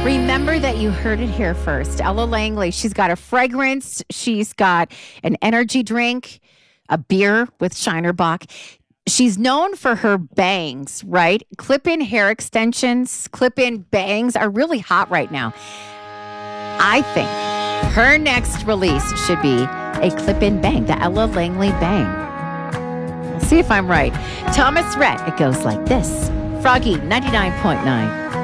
Remember that you heard it here first. Ella Langley, she's got a fragrance. She's got an energy drink, a beer with Shiner Bock. She's known for her bangs, right? Clip-in hair extensions, clip-in bangs are really hot right now. I think her next release should be a clip-in bang, the Ella Langley bang. See if I'm right. Thomas Rhett, it goes like this. Froggy 99.9.